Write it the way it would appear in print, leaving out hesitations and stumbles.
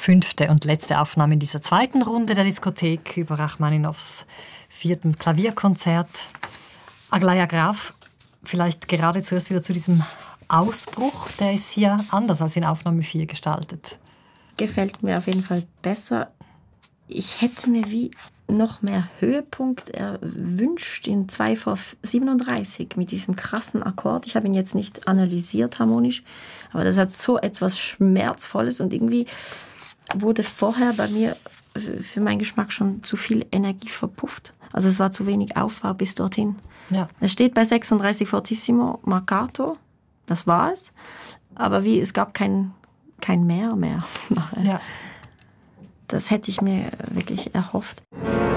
5. und letzte Aufnahme in dieser zweiten Runde der Diskothek über Rachmaninows 4. Klavierkonzert. Aglaja Graf, vielleicht gerade zuerst wieder zu diesem Ausbruch, der ist hier anders als in Aufnahme 4 gestaltet. Gefällt mir auf jeden Fall besser. Ich hätte mir wie noch mehr Höhepunkt erwünscht in 2/37 mit diesem krassen Akkord. Ich habe ihn jetzt nicht analysiert harmonisch, aber das hat so etwas Schmerzvolles und irgendwie wurde vorher bei mir für meinen Geschmack schon zu viel Energie verpufft. Also es war zu wenig Aufbau bis dorthin. Ja. Es steht bei 36 Fortissimo Marcato, das war es, aber es gab kein Mehr nachher. Ja. Das hätte ich mir wirklich erhofft.